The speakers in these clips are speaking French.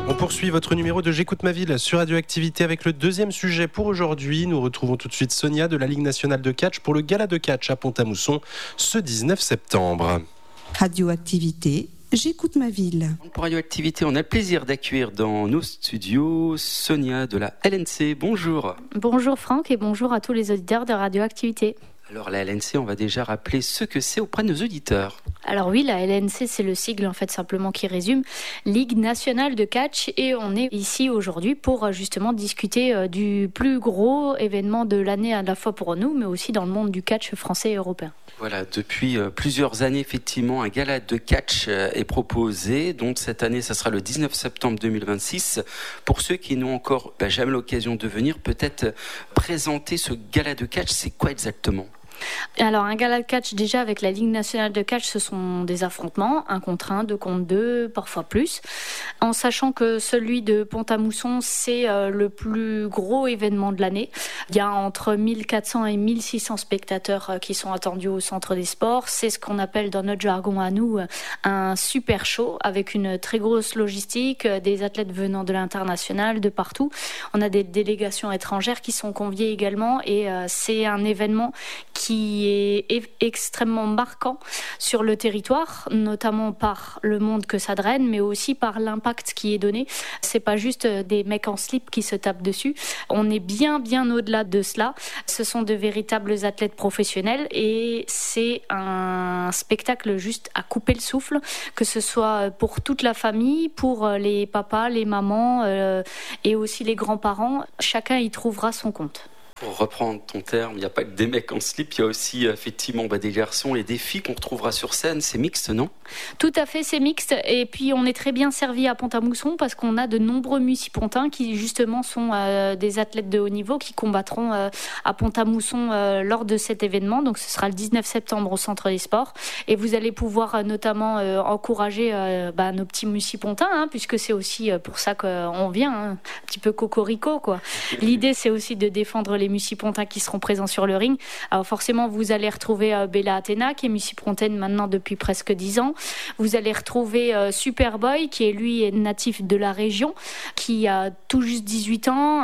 On poursuit votre numéro de J'écoute ma ville sur Radioactivité avec le deuxième sujet pour aujourd'hui. Nous retrouvons tout de suite Sonia de la Ligue nationale de catch pour le gala de catch à Pont-à-Mousson ce 19 septembre. Radioactivité, J'écoute ma ville. Pour Radioactivité, on a le plaisir d'accueillir dans nos studios Sonia de la LNC. Bonjour. Bonjour Franck et bonjour à tous les auditeurs de Radioactivité. Alors la LNC, on va déjà rappeler ce que c'est auprès de nos auditeurs. Alors oui, la LNC, c'est le sigle en fait simplement qui résume Ligue nationale de catch, et on est ici aujourd'hui pour justement discuter du plus gros événement de l'année à la fois pour nous, mais aussi dans le monde du catch français et européen. Voilà, depuis plusieurs années, effectivement, un gala de catch est proposé. Donc cette année, ça sera le 19 septembre 2026. Pour ceux qui n'ont encore jamais l'occasion de venir, peut-être présenter ce gala de catch, c'est quoi exactement ? Alors un gala de catch, déjà avec la Ligue nationale de catch, ce sont des affrontements, 1 contre 1, 2 contre 2, parfois plus. En sachant que celui de Pont-à-Mousson, c'est le plus gros événement de l'année. Il y a entre 1400 et 1600 spectateurs qui sont attendus au centre des sports. C'est ce qu'on appelle dans notre jargon à nous un super show, avec une très grosse logistique, des athlètes venant de l'international, de partout. On a des délégations étrangères qui sont conviées également, et c'est un événement qui est extrêmement marquant sur le territoire, notamment par le monde que ça draine, mais aussi par l'impact qui est donné. C'est pas juste des mecs en slip qui se tapent dessus. On est bien au-delà de cela. Ce sont de véritables athlètes professionnels, et c'est un spectacle juste à couper le souffle, que ce soit pour toute la famille, pour les papas, les mamans et aussi les grands-parents. Chacun y trouvera son compte. Pour reprendre ton terme, il n'y a pas que des mecs en slip, il y a aussi effectivement des garçons et des filles qu'on retrouvera sur scène. C'est mixte, non ? Tout à fait, c'est mixte. Et puis on est très bien servi à Pont-à-Mousson parce qu'on a de nombreux mucipontins qui justement sont des athlètes de haut niveau qui combattront à Pont-à-Mousson lors de cet événement. Donc ce sera le 19 septembre au Centre des Sports. Et vous allez pouvoir notamment encourager nos petits mucipontins, puisque c'est aussi pour ça qu'on vient, un petit peu cocorico, quoi. L'idée, c'est aussi de défendre les mucipontins qui seront présents sur le ring. Alors forcément, vous allez retrouver Bella Athéna, qui est mucipontaine maintenant depuis presque 10 ans. Vous allez retrouver Superboy, qui est lui natif de la région, qui a tout juste 18 ans,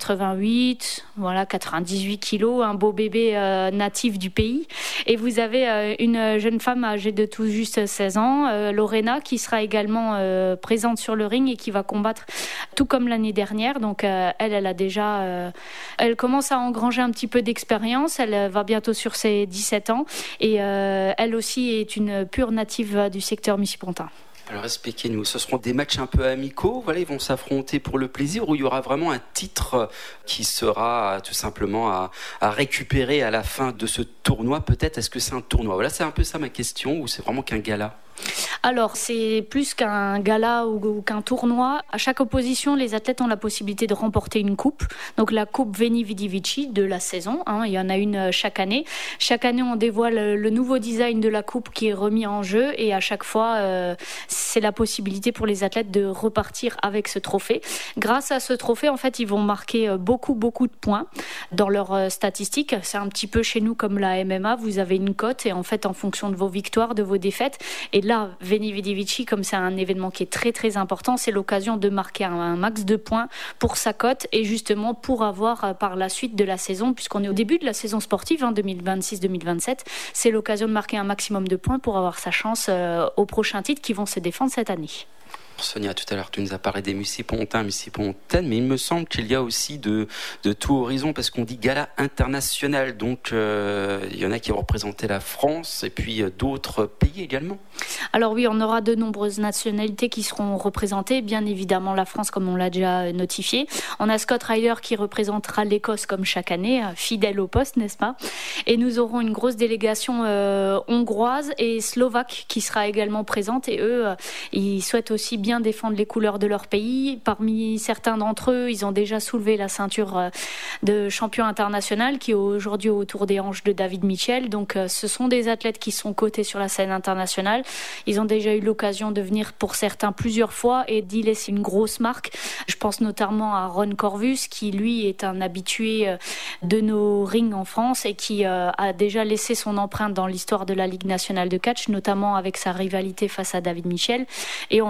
1m88, voilà, 98 kilos, un beau bébé natif du pays. Et vous avez une jeune femme âgée de tout juste 16 ans, Lorena, qui sera également présente sur le ring et qui va combattre tout comme l'année dernière. Donc elle a déjà... elle commence à engranger un petit peu d'expérience. Elle va bientôt sur ses 17 ans. Et elle aussi est une pure native du secteur mucipontin. Alors expliquez-nous, ce seront des matchs un peu amicaux, voilà, ils vont s'affronter pour le plaisir, ou il y aura vraiment un titre qui sera tout simplement à récupérer à la fin de ce tournoi, peut-être? Est-ce que c'est un tournoi? Voilà, c'est un peu ça ma question, ou c'est vraiment qu'un gala? Alors, c'est plus qu'un gala ou qu'un tournoi. À chaque opposition, les athlètes ont la possibilité de remporter une coupe. Donc, la coupe Veni Vidi Vici de la saison. Il y en a une chaque année. Chaque année, on dévoile le nouveau design de la coupe qui est remis en jeu. Et à chaque fois, c'est la possibilité pour les athlètes de repartir avec ce trophée. Grâce à ce trophée, en fait, ils vont marquer beaucoup de points dans leurs statistiques. C'est un petit peu chez nous comme la MMA. Vous avez une cote et en fait, en fonction de vos victoires, de vos défaites. Et là, Veni Vidi Vici, comme c'est un événement qui est très important, c'est l'occasion de marquer un max de points pour sa cote et justement pour avoir par la suite de la saison, puisqu'on est au début de la saison sportive 2026-2027, c'est l'occasion de marquer un maximum de points pour avoir sa chance aux prochains titres qui vont se défendre cette année. Sonia, tout à l'heure, tu nous as parlé des mucipontins, mucipontaines, mais il me semble qu'il y a aussi de tout horizon, parce qu'on dit gala international, donc il y en a qui vont représenter la France et puis d'autres pays également. Alors oui, on aura de nombreuses nationalités qui seront représentées, bien évidemment la France comme on l'a déjà notifié. On a Scott Ryder qui représentera l'Écosse comme chaque année, fidèle au poste, n'est-ce pas? Et nous aurons une grosse délégation hongroise et slovaque qui sera également présente, et eux, ils souhaitent aussi bien défendre les couleurs de leur pays. Parmi certains d'entre eux, ils ont déjà soulevé la ceinture de champion international qui est aujourd'hui autour des hanches de David Mitchell. Donc ce sont des athlètes qui sont cotés sur la scène internationale. Ils ont déjà eu l'occasion de venir pour certains plusieurs fois et d'y laisser une grosse marque. Je pense notamment à Ron Corvus qui lui est un habitué de nos rings en France et qui a déjà laissé son empreinte dans l'histoire de la Ligue nationale de catch, notamment avec sa rivalité face à David Mitchell. Et on a aussi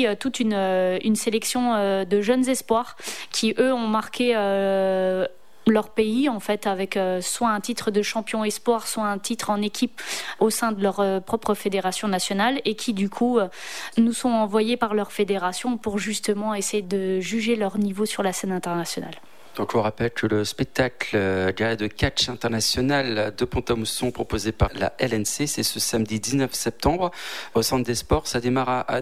toute une sélection de jeunes espoirs qui, eux, ont marqué leur pays en fait avec soit un titre de champion espoir, soit un titre en équipe au sein de leur propre fédération nationale et qui du coup nous sont envoyés par leur fédération pour justement essayer de juger leur niveau sur la scène internationale. Donc on rappelle que le spectacle Gala de catch international de Pont-à-Mousson proposé par la LNC, c'est ce samedi 19 septembre au Centre des Sports. Ça démarre à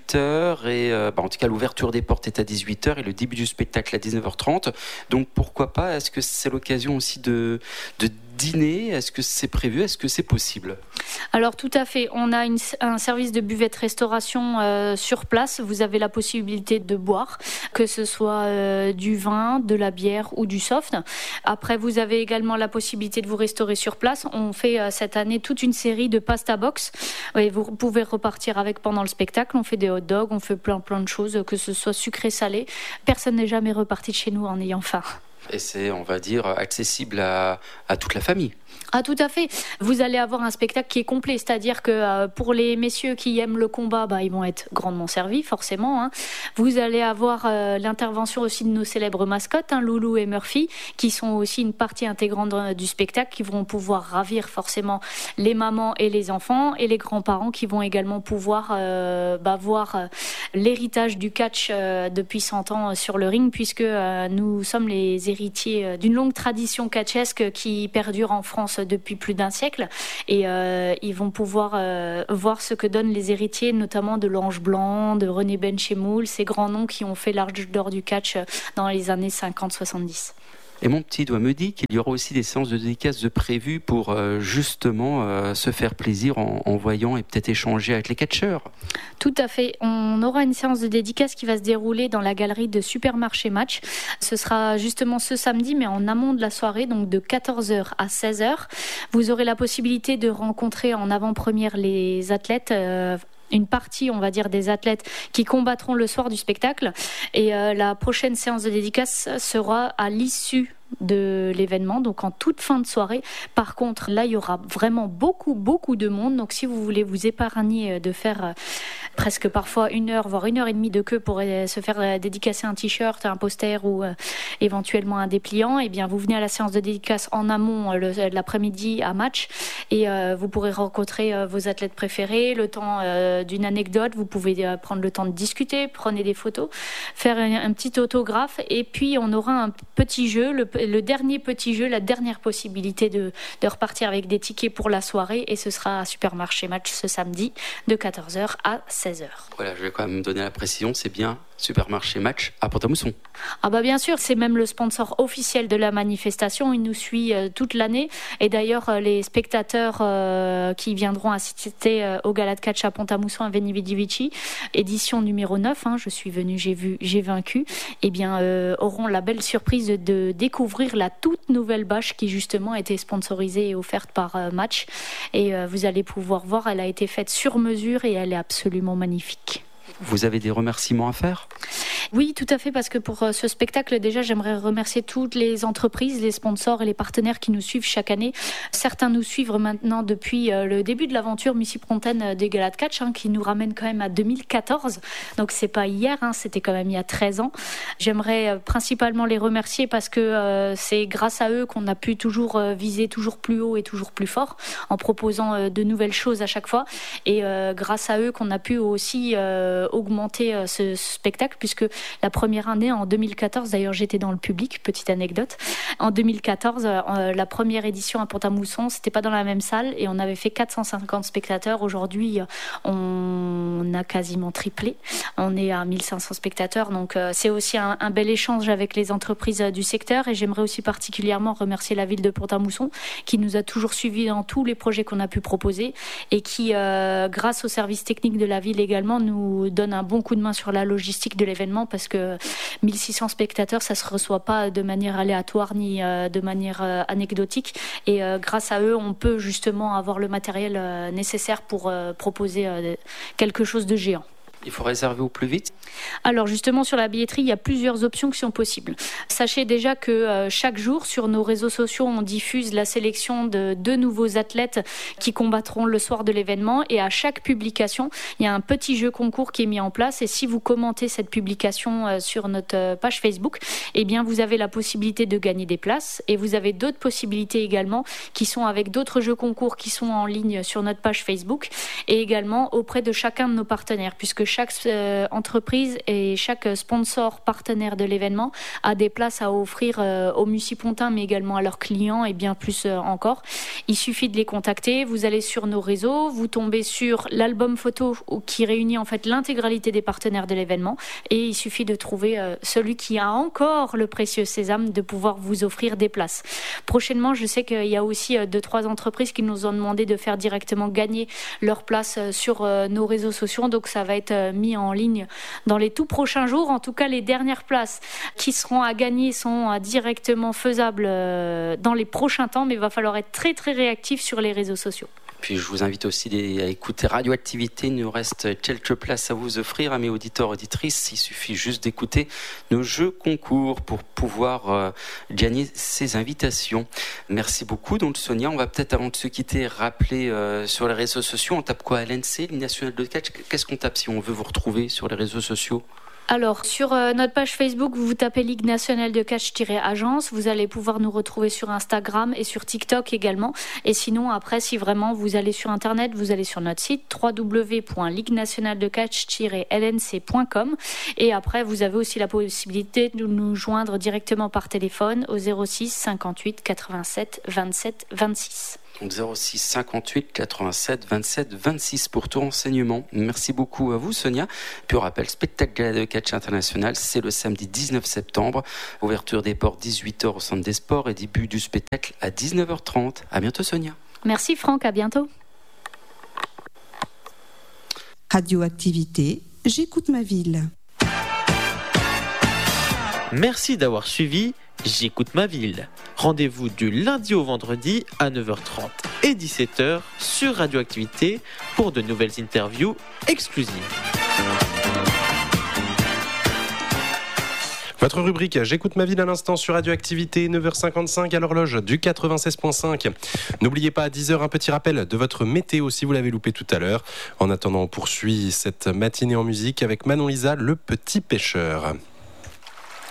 18h et en tout cas l'ouverture des portes est à 18h et le début du spectacle à 19h30. Donc pourquoi pas, est-ce que c'est l'occasion aussi de dîner? Est-ce que c'est prévu? Est-ce que c'est possible? Alors tout à fait, on a un service de buvette-restauration sur place. Vous avez la possibilité de boire, que ce soit du vin, de la bière ou du soft. Après, vous avez également la possibilité de vous restaurer sur place. On fait cette année toute une série de pasta box. Et vous pouvez repartir avec pendant le spectacle. On fait des hot dogs, on fait plein de choses, que ce soit sucré-salé. Personne n'est jamais reparti de chez nous en ayant faim. Et c'est, on va dire, accessible à toute la famille. Ah, tout à fait. Vous allez avoir un spectacle qui est complet, c'est-à-dire que pour les messieurs qui aiment le combat, ils vont être grandement servis, forcément. Vous allez avoir l'intervention aussi de nos célèbres mascottes, Loulou et Murphy, qui sont aussi une partie intégrante du spectacle, qui vont pouvoir ravir forcément les mamans et les enfants, et les grands-parents qui vont également pouvoir voir l'héritage du catch depuis 100 ans sur le ring, puisque nous sommes les héritiers d'une longue tradition catchesque qui perdure en France depuis plus d'un siècle et ils vont pouvoir voir ce que donnent les héritiers, notamment de l'Ange Blanc, de René Benchemoul, ces grands noms qui ont fait l'âge d'or du catch dans les années 50-70. Et mon petit doigt me dit qu'il y aura aussi des séances de dédicaces de prévues pour justement se faire plaisir en voyant et peut-être échanger avec les catcheurs. Tout à fait. On aura une séance de dédicace qui va se dérouler dans la galerie de Supermarché Match. Ce sera justement ce samedi, mais en amont de la soirée, donc de 14h à 16h. Vous aurez la possibilité de rencontrer en avant-première les athlètes, une partie, on va dire, des athlètes qui combattront le soir du spectacle. Et la prochaine séance de dédicace sera à l'issue de l'événement, donc en toute fin de soirée. Par contre, là, il y aura vraiment beaucoup de monde. Donc, si vous voulez vous épargner de faire presque parfois 1 heure, voire 1 heure et demie de queue pour se faire dédicacer un t-shirt, un poster ou éventuellement un dépliant, eh bien, vous venez à la séance de dédicace en amont l'après-midi à Match et vous pourrez rencontrer vos athlètes préférés. Le temps d'une anecdote, vous pouvez prendre le temps de discuter, prenez des photos, faire un petit autographe et puis on aura un petit jeu, le dernier petit jeu, la dernière possibilité de repartir avec des tickets pour la soirée et ce sera à Supermarché Match ce samedi de 14h à 16h. Voilà, je vais quand même donner la précision, c'est bien Supermarché Match à Pont-à-Mousson. Ah bien sûr, c'est même le sponsor officiel de la manifestation, il nous suit toute l'année et d'ailleurs les spectateurs qui viendront assister au Gala de catch à Pont-à-Mousson à Veni Vidi Vici, édition numéro 9, je suis venue, j'ai vu, j'ai vaincu, eh bien auront la belle surprise de découvrir la toute nouvelle bâche qui justement a été sponsorisée et offerte par Match et vous allez pouvoir voir, elle a été faite sur mesure et elle est absolument magnifique. Vous avez des remerciements à faire ? Oui, tout à fait, parce que pour ce spectacle, déjà, j'aimerais remercier toutes les entreprises, les sponsors et les partenaires qui nous suivent chaque année. Certains nous suivent maintenant depuis le début de l'aventure Missy-Pontaine des Galas de catch, qui nous ramène quand même à 2014. Donc, c'est pas hier, c'était quand même il y a 13 ans. J'aimerais principalement les remercier parce que c'est grâce à eux qu'on a pu toujours viser toujours plus haut et toujours plus fort en proposant de nouvelles choses à chaque fois. Et grâce à eux qu'on a pu aussi augmenter ce spectacle, puisque la première année, en 2014, d'ailleurs j'étais dans le public, petite anecdote, en 2014, la première édition à Pont-à-Mousson, c'était pas dans la même salle et on avait fait 450 spectateurs. Aujourd'hui, on a quasiment triplé, on est à 1500 spectateurs, donc c'est aussi un bel échange avec les entreprises du secteur et j'aimerais aussi particulièrement remercier la ville de Pont-à-Mousson qui nous a toujours suivis dans tous les projets qu'on a pu proposer et qui, grâce aux services techniques de la ville également, nous donne un bon coup de main sur la logistique de l'événement parce que 1600 spectateurs, ça se reçoit pas de manière aléatoire ni de manière anecdotique et grâce à eux, on peut justement avoir le matériel nécessaire pour proposer quelque chose de géant. Il faut réserver au plus vite ? Alors justement, sur la billetterie, il y a plusieurs options qui sont possibles. Sachez déjà que chaque jour, sur nos réseaux sociaux, on diffuse la sélection de 2 nouveaux athlètes qui combattront le soir de l'événement. Et à chaque publication, il y a un petit jeu concours qui est mis en place. Et si vous commentez cette publication sur notre page Facebook, eh bien, vous avez la possibilité de gagner des places. Et vous avez d'autres possibilités également qui sont avec d'autres jeux concours qui sont en ligne sur notre page Facebook et également auprès de chacun de nos partenaires, puisque chaque entreprise et chaque sponsor partenaire de l'événement a des places à offrir aux Mucipontins, mais également à leurs clients et bien plus encore. Il suffit de les contacter, vous allez sur nos réseaux, vous tombez sur l'album photo qui réunit en fait l'intégralité des partenaires de l'événement et il suffit de trouver celui qui a encore le précieux sésame de pouvoir vous offrir des places. Prochainement, je sais qu'il y a aussi 2-3 entreprises qui nous ont demandé de faire directement gagner leur place sur nos réseaux sociaux, donc ça va être mis en ligne dans les tout prochains jours. En tout cas, les dernières places qui seront à gagner sont directement faisables dans les prochains temps, mais il va falloir être très très réactif sur les réseaux sociaux. Puis je vous invite aussi à écouter Radioactivité. Il nous reste quelques places à vous offrir, amis auditeurs, auditrices. Il suffit juste d'écouter nos jeux concours pour pouvoir gagner ces invitations. Merci beaucoup. Donc Sonia, on va peut-être, avant de se quitter, rappeler sur les réseaux sociaux. On tape quoi? LNC, Ligue nationale de catch. Qu'est-ce qu'on tape si on veut vous retrouver sur les réseaux sociaux? Alors, sur notre page Facebook, vous tapez Ligue nationale de catch-agence. Vous allez pouvoir nous retrouver sur Instagram et sur TikTok également. Et sinon, après, si vraiment vous allez sur Internet, vous allez sur notre site www.liguenationaledecatch-lnc.com. Et après, vous avez aussi la possibilité de nous joindre directement par téléphone au 06 58 87 27 26. Donc 06 58 87 27 26 pour tout renseignement. Merci beaucoup à vous Sonia. Puis on rappelle, spectacle Gala de catch international, c'est le samedi 19 septembre. Ouverture des portes 18h au centre des sports et début du spectacle à 19h30. À bientôt Sonia. Merci Franck, à bientôt. Radioactivité, j'écoute ma ville. Merci d'avoir suivi J'écoute ma ville. Rendez-vous du lundi au vendredi à 9h30 et 17h sur Radioactivité pour de nouvelles interviews exclusives. Votre rubrique J'écoute ma ville à l'instant sur Radioactivité, 9h55 à l'horloge du 96.5. N'oubliez pas à 10h un petit rappel de votre météo si vous l'avez loupé tout à l'heure. En attendant, on poursuit cette matinée en musique avec Manon Lisa, le petit pêcheur.